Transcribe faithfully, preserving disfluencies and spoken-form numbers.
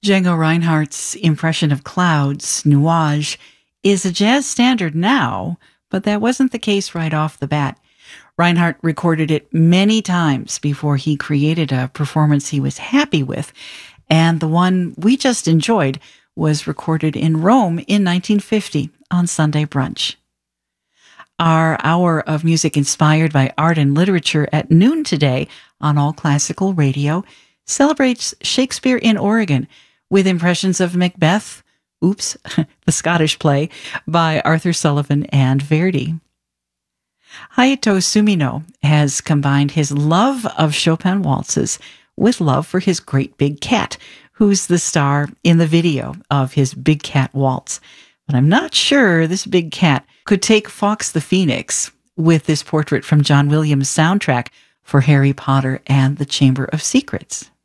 Django Reinhardt's impression of clouds, nuage, is a jazz standard now, but that wasn't the case right off the bat. Reinhardt recorded it many times before he created a performance he was happy with, and the one we just enjoyed was recorded in Rome in nineteen fifty on Sunday Brunch. Our hour of music inspired by art and literature at noon today on All Classical Radio celebrates Shakespeare in Oregon with impressions of Macbeth, oops, the Scottish play, by Arthur Sullivan and Verdi. Hayato Sumino has combined his love of Chopin waltzes with love for his great big cat, who's the star in the video of his Big Cat Waltz. But I'm not sure this big cat could take Fox the Phoenix with this portrait from John Williams' soundtrack for Harry Potter and the Chamber of Secrets.